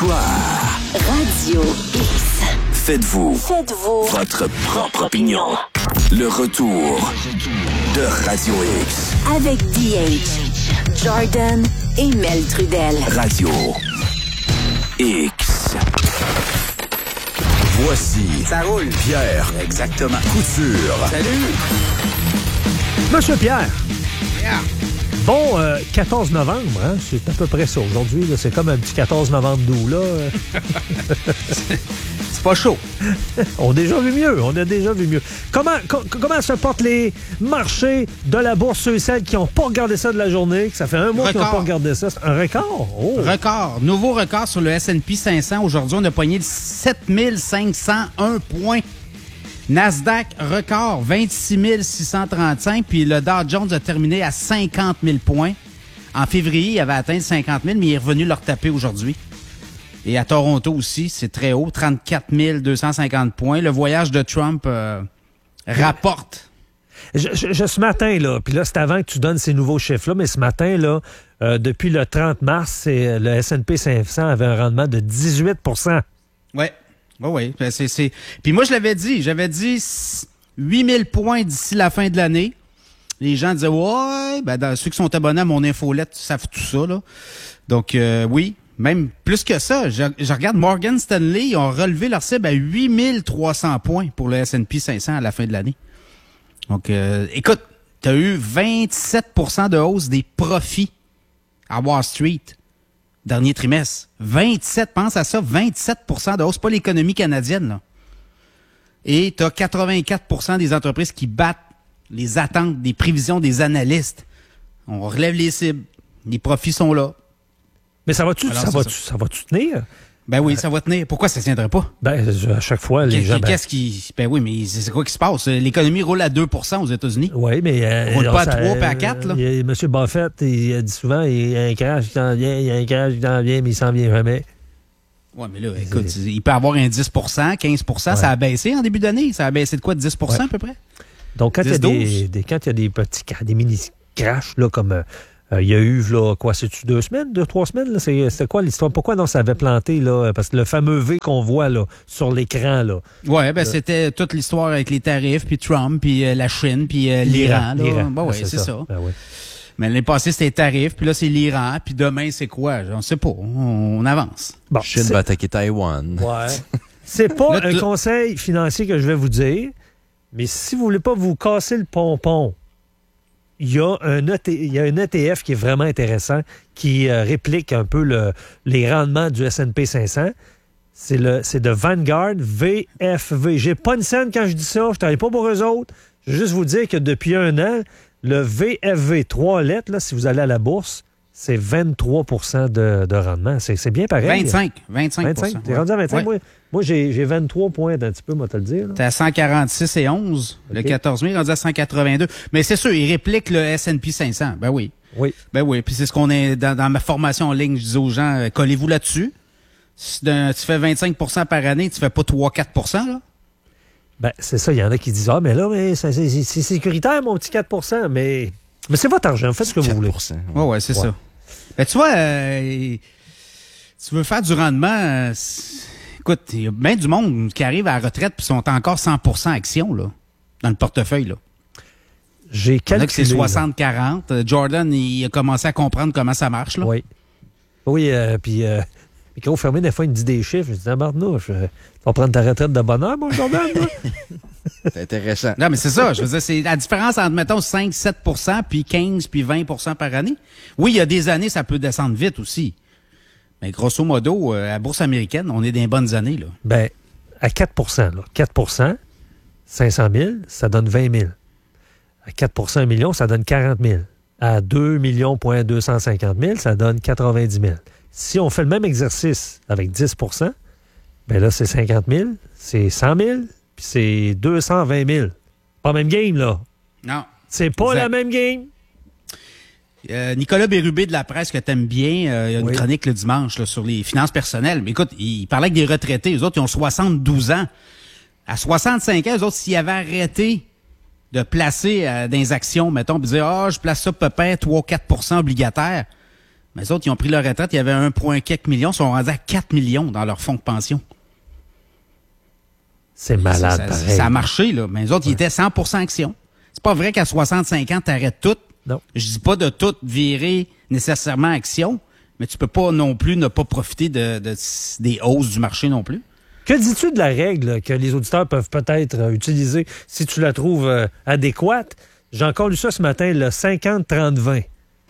Bonsoir. Radio X. Faites-vous votre propre opinion. Le retour de Radio X. Avec DH, Jordan et Mel Trudel. Radio X. Voici. Ça roule. Pierre. Exactement. Couture. Salut. Monsieur Pierre. Yeah. Bon, 14 novembre, hein? C'est à peu près ça. Aujourd'hui, là, c'est comme un petit 14 novembre doux, là. C'est pas chaud. On a déjà vu mieux. Comment se portent les marchés de la bourse, ceux et celles qui n'ont pas regardé ça de la journée, que ça fait un mois qu'ils n'ont pas regardé ça? C'est un record? Oh. Record. Nouveau record sur le S&P 500. Aujourd'hui, on a pogné le 7501 points. Nasdaq, record, 26 635. Puis le Dow Jones a terminé à 50 000 points. En février, il avait atteint 50 000, mais il est revenu le retaper aujourd'hui. Et à Toronto aussi, c'est très haut, 34 250 points. Le voyage de Trump rapporte. Ce matin, là, puis là, c'est avant que tu donnes ces nouveaux chiffres-là, mais ce matin, là, depuis le 30 mars, le S&P 500 avait un rendement de 18 Oui. Oui. Puis moi, j'avais dit 8000 points d'ici la fin de l'année. Les gens disaient, ouais, ceux qui sont abonnés à mon infolette savent tout ça, là. Donc, oui. Même plus que ça, je regarde Morgan Stanley, ils ont relevé leur cible à 8300 points pour le S&P 500 à la fin de l'année. Donc, écoute, tu as eu 27% de hausse des profits à Wall Street, dernier trimestre. pense à ça, 27% de hausse, pas l'économie canadienne, là. Et tu as 84% des entreprises qui battent les attentes, des prévisions des analystes. On relève les cibles, les profits sont là. Mais ça va-tu tenir? Ben oui, ça va tenir. Pourquoi ça ne tiendrait pas? Ben, à chaque fois, les gens... Ben oui, mais c'est quoi qui se passe? L'économie roule à 2% aux États-Unis. Oui, mais... roule pas à 3 et à 4, là. M. Buffett, il dit souvent, il y a un crash qui s'en vient, mais il s'en vient jamais. Oui, mais là, écoute, il peut avoir un 10 15 ça a baissé en début d'année. Ça a baissé de quoi, de 10 à peu près? Donc, quand il y a des petits des mini-crashs, là, comme... il y a eu, là, quoi, c'est-tu 2-3 semaines? Là? C'était quoi l'histoire? Pourquoi non, ça avait planté, là? Parce que le fameux V qu'on voit, là, sur l'écran, là. Oui, c'était toute l'histoire avec les tarifs, puis Trump, puis la Chine, puis l'Iran. Ben oui, c'est ça. Ben oui. Mais l'année passée, c'était les tarifs, puis là, c'est l'Iran, puis demain, c'est quoi? On ne sait pas. On avance. Bon, Chine va attaquer Taïwan. Ouais. C'est pas un conseil financier que je vais vous dire, mais si vous voulez pas vous casser le pompon, il y a un ETF qui est vraiment intéressant, qui réplique un peu les rendements du S&P 500. C'est de Vanguard, VFV. J'ai pas une scène quand je dis ça, je travaille pas pour eux autres. Je vais juste vous dire que depuis un an, le VFV, 3 lettres, là, si vous allez à la bourse, c'est 23 de rendement. C'est bien pareil. 25. T'es rendu à 25? Ouais. Moi, j'ai 23 points d'un petit peu, moi, te le dire. T'es à 146,11. Okay. Le 14 mai, rendu à 182. Mais c'est sûr, il réplique le S&P 500. Ben oui. Oui. Ben oui. Puis c'est ce qu'on est dans ma formation en ligne. Je dis aux gens, collez-vous là-dessus. Si tu fais 25 par année, tu fais pas 3-4 là? Ben, c'est ça. Il y en a qui disent, mais c'est sécuritaire, mon petit 4 mais c'est votre argent. Faites ce que vous voulez. Ouais, c'est ça. Ben, tu vois, tu veux faire du rendement, écoute, il y a bien du monde qui arrive à la retraite puis sont encore 100% actions, là, dans le portefeuille, là. J'ai calculé. C'est 60-40. Jordan, il a commencé à comprendre comment ça marche, là. Oui. Oui, puis micro fermé, des fois, il me dit des chiffres. Je dis, Barnouche, tu vas prendre ta retraite de bonne heure, mon Jordan, moi? C'est intéressant. Non, mais c'est ça. Je veux dire, c'est la différence entre, mettons, 5-7 puis 15 puis 20 par année. Oui, il y a des années, ça peut descendre vite aussi. Mais grosso modo, à la bourse américaine, on est dans les bonnes années, là. Ben, à 4 là. 4 500 000, ça donne 20 000. À 4 1 million, ça donne 40 000. À 2 250 000, ça donne 90 000. Si on fait le même exercice avec 10 ben là, c'est 50 000, c'est 100 000, puis c'est 220 000. Pas la même game, là. Non. C'est pas la même game. Nicolas Bérubé de La Presse, que t'aimes bien, il y a une chronique le dimanche là, sur les finances personnelles. Mais écoute, il parlait avec des retraités. Eux autres, ils ont 72 ans. À 65 ans, eux autres, s'ils avaient arrêté de placer dans les actions, mettons, puis dire, je place ça peut-être 3-4 obligataire, Mais les autres, ils ont pris leur retraite, il y avait 1,quelques millions, ils sont rendus à 4 millions dans leur fonds de pension. C'est malade, pareil. Ça a marché, là. Mais les autres, ils étaient 100% actions. C'est pas vrai qu'à 65 ans, t'arrêtes tout. Non. Je dis pas de tout virer nécessairement action, mais tu peux pas non plus ne pas profiter des hausses du marché non plus. Que dis-tu de la règle là, que les auditeurs peuvent peut-être utiliser si tu la trouves adéquate? J'ai encore lu ça ce matin, le 50-30-20.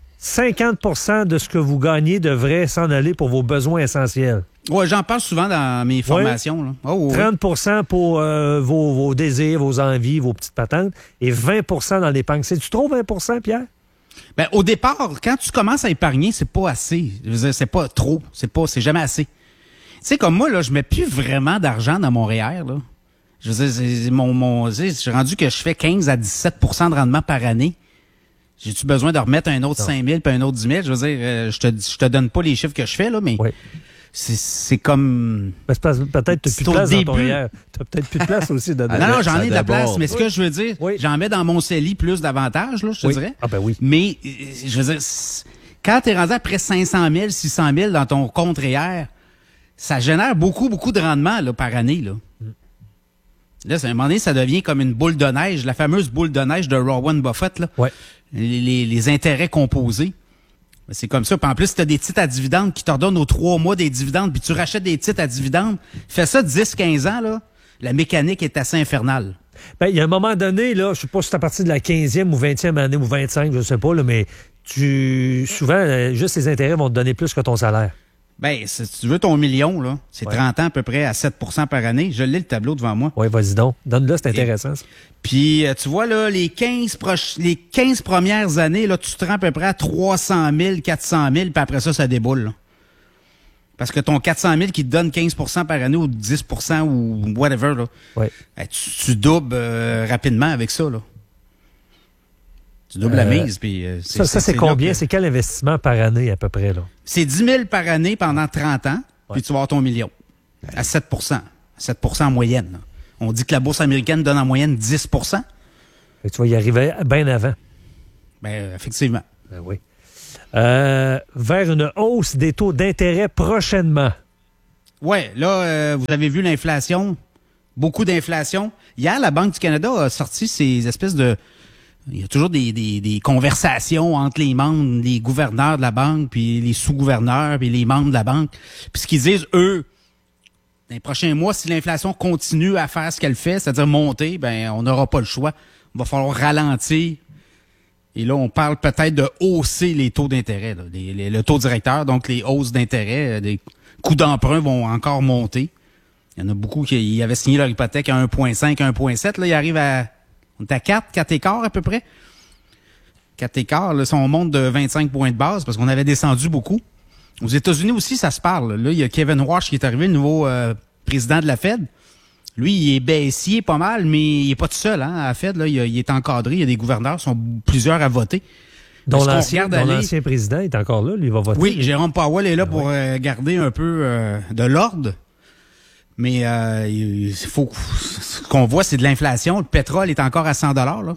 50% de ce que vous gagnez devrait s'en aller pour vos besoins essentiels. Ouais, j'en parle souvent dans mes formations. Là. Oh, oui. 30% pour vos désirs, vos envies, vos petites patentes, et 20% dans l'épargne. C'est-tu trop 20%, Pierre? Ben, au départ, quand tu commences à épargner, c'est pas assez. Je veux dire, c'est pas trop. C'est jamais assez. Tu sais, comme moi, là, je mets plus vraiment d'argent dans mon REER, là. Je veux dire, j'ai rendu que je fais 15 à 17% de rendement par année. J'ai-tu besoin de remettre un autre 5 000 puis un autre 10 000? Je veux dire, je te donne pas les chiffres que je fais, là, mais c'est comme... Ben, peut-être tu n'as plus de place dans ton REER. Tu n'as peut-être plus de place aussi dedans. Non, j'en ai de la place, mais ce que je veux dire, j'en mets dans mon CELI plus d'avantages, là, je te dirais. Ah ben oui. Mais, je veux dire, quand tu es rendu à près 500 000, 600 000 dans ton compte REER, ça génère beaucoup, beaucoup de rendement là, par année, là. Là, à un moment donné, ça devient comme une boule de neige, la fameuse boule de neige de Warren Buffett, là. Ouais. Les intérêts composés. C'est comme ça. Puis en plus, si tu as des titres à dividendes qui te redonnent aux 3 mois des dividendes, puis tu rachètes des titres à dividendes, fais ça 10-15 ans, là, la mécanique est assez infernale. Ben, il y a un moment donné, là, je sais pas si c'est à partir de la 15e ou 20e année ou 25, je sais pas, là, mais souvent, juste les intérêts vont te donner plus que ton salaire. Ben, si tu veux ton million, là, c'est 30 ans à peu près à 7% par année. Je l'ai le tableau devant moi. Oui, vas-y donc. Donne-le, c'est intéressant. Ça. Puis, tu vois, là, les 15 premières années, là, tu te rends à peu près à 300 000, 400 000, puis après ça, ça déboule, là. Parce que ton 400 000 qui te donne 15% par année ou 10% ou whatever, là, ben, tu doubles rapidement avec ça, là. Tu doubles la mise. Puis, ça c'est combien? C'est quel investissement par année à peu près? Là? C'est 10 000 par année pendant 30 ans, puis tu vas avoir ton million. À 7%. 7% en moyenne. Là. On dit que la bourse américaine donne en moyenne 10%. Et tu vas y arriver bien avant. Ben, effectivement. Ben oui. Vers une hausse des taux d'intérêt prochainement. Oui, là, vous avez vu l'inflation. Beaucoup d'inflation. Hier, la Banque du Canada a sorti ces espèces de... Il y a toujours des conversations entre les membres, les gouverneurs de la banque, puis les sous-gouverneurs, puis les membres de la banque. Puis ce qu'ils disent, eux, dans les prochains mois, si l'inflation continue à faire ce qu'elle fait, c'est-à-dire monter, ben on n'aura pas le choix. Il va falloir ralentir. Et là, on parle peut-être de hausser les taux d'intérêt, là, le taux directeur, donc les hausses d'intérêt, des coûts d'emprunt vont encore monter. Il y en a beaucoup qui avaient signé leur hypothèque à 1,5, 1,7. Là, ils arrivent à... On est à 4 écarts à peu près. 4 écarts, là, si on monte de 25 points de base, parce qu'on avait descendu beaucoup. Aux États-Unis aussi, ça se parle. Là, il y a Kevin Warsh qui est arrivé, le nouveau président de la Fed. Lui, il est baissier pas mal, mais il est pas tout seul à la Fed. Là, il est encadré. Il y a des gouverneurs, sont plusieurs à voter. Dont l'ancien président est encore là, lui, il va voter. Oui, Jérôme Powell est là pour garder un peu de l'ordre. Mais il faut... Ce qu'on voit, c'est de l'inflation. Le pétrole est encore à 100 $. Là.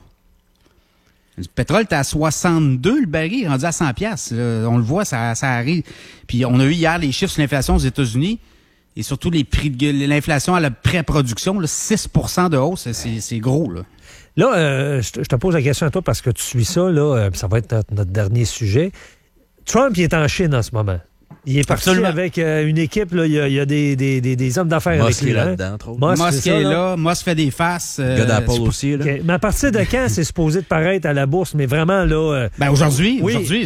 Le pétrole est à 62, le baril, rendu à 100 $. On le voit, ça arrive. Puis on a eu hier les chiffres sur l'inflation aux États-Unis et surtout les prix de l'inflation à la pré-production, là, 6% de hausse, c'est gros. Là, je te pose la question à toi parce que tu suis ça, là, ça va être notre dernier sujet. Trump, il est en Chine en ce moment. Il est parti avec une équipe, là, il y a des hommes d'affaires avec lui. Là-dedans, Musk est là, Musk fait des faces. Gars d'Apple aussi. Là. Okay. Mais à partir de quand c'est supposé de paraître à la bourse? Mais vraiment, là... Ben aujourd'hui,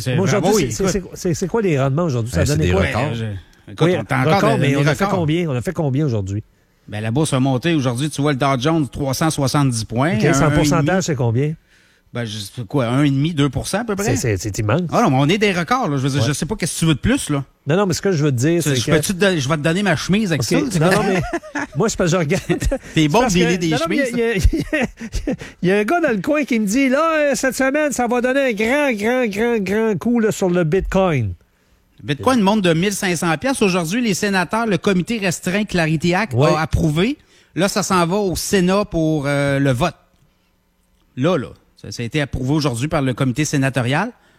c'est quoi les rendements aujourd'hui? Ça donne quoi? Écoute, on a fait combien aujourd'hui? Ben la bourse a monté aujourd'hui, tu vois le Dow Jones 370 points. Okay, son pourcentage, c'est combien? Ben, 1,5, 2% à peu près. C'est immense. Ah non, mais on est des records, là. Je veux dire, je sais pas qu'est-ce que tu veux de plus, là. Non, mais ce que je veux te dire, c'est que... Je vais te donner ma chemise avec ça. Non, mais moi, c'est parce que je regarde... T'es bon de délire des chemises. Il y a un gars dans le coin qui me dit, là, cette semaine, ça va donner un grand coup là, sur le Bitcoin. Le Bitcoin monte de 1500 $. Aujourd'hui, les sénateurs, le comité restreint Clarity Act a approuvé. Là, ça s'en va au Sénat pour le vote. Là. Ça a été approuvé aujourd'hui par le comité sénatorial.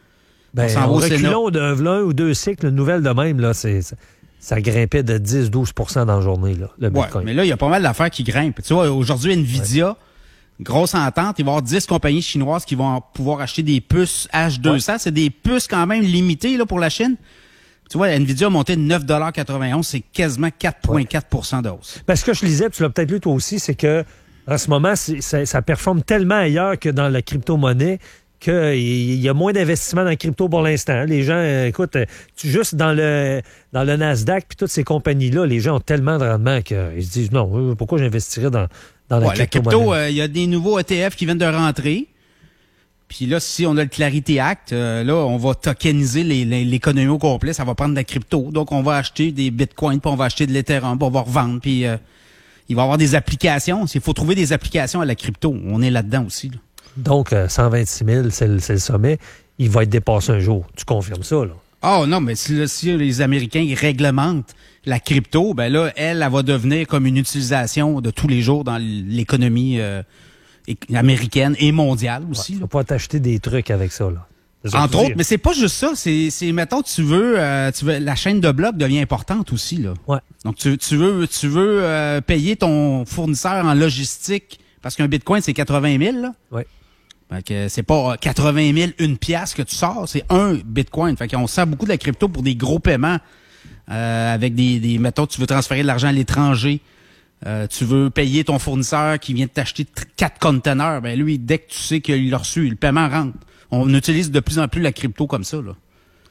Ben, s'en va au Sénat. reculons d'un ou deux cycles, une nouvelle de même, là, ça grimpait de 10-12 % dans la journée, là, le Ouais, Bitcoin. mais là, il y a pas mal d'affaires qui grimpent. Tu vois, aujourd'hui, Nvidia, grosse entente, il va y avoir 10 compagnies chinoises qui vont pouvoir acheter des puces H200. C'est des puces quand même limitées là, pour la Chine. Tu vois, Nvidia a monté de 9,91 $, c'est quasiment 4,4 % de hausse. Parce que je lisais, tu l'as peut-être lu toi aussi, c'est que en ce moment, ça performe tellement ailleurs que dans la crypto-monnaie qu'il y a moins d'investissement dans la crypto pour l'instant. Les gens, écoute, juste dans le Nasdaq puis toutes ces compagnies-là, les gens ont tellement de rendement qu'ils se disent non, pourquoi j'investirais dans la La crypto-monnaie? crypto, il y a des nouveaux ETF qui viennent de rentrer. Puis là, si on a le Clarity Act, là, on va tokeniser l'économie au complet. Ça va prendre de la crypto. Donc, on va acheter des bitcoins, puis on va acheter de l'Ethereum, puis on va revendre. Puis, il va y avoir des applications. Il faut trouver des applications à la crypto. On est là-dedans aussi. Là. Donc, 126 000, c'est le sommet. Il va être dépassé un jour. Tu confirmes ça, là? Oh non, mais si les Américains réglementent la crypto, ben là, elle va devenir comme une utilisation de tous les jours dans l'économie américaine et mondiale aussi. Tu vas pas t'acheter des trucs avec ça, là. Entre autres, mais c'est pas juste ça. C'est mettons, tu veux, la chaîne de blocs devient importante aussi, là. Ouais. Donc, tu veux payer ton fournisseur en logistique parce qu'un bitcoin, c'est 80 000, là. Ouais. Fait que c'est pas 80 000 une pièce que tu sors, c'est un bitcoin. Fait qu'on sert beaucoup de la crypto pour des gros paiements avec mettons, tu veux transférer de l'argent à l'étranger. Tu veux payer ton fournisseur qui vient de t'acheter 4 conteneurs. Ben lui, dès que tu sais qu'il l'a reçu, le paiement rentre. On utilise de plus en plus la crypto comme ça, là.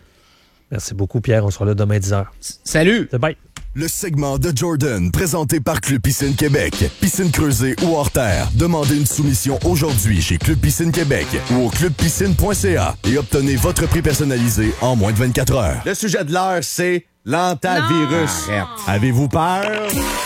Merci beaucoup, Pierre. On sera là demain 10h. Salut! Bye. Le segment de Jordan, présenté par Club Piscine Québec. Piscine creusée ou hors terre. Demandez une soumission aujourd'hui chez Club Piscine Québec ou au clubpiscine.ca et obtenez votre prix personnalisé en moins de 24 heures. Le sujet de l'heure, c'est l'antavirus. Arrête. Avez-vous peur?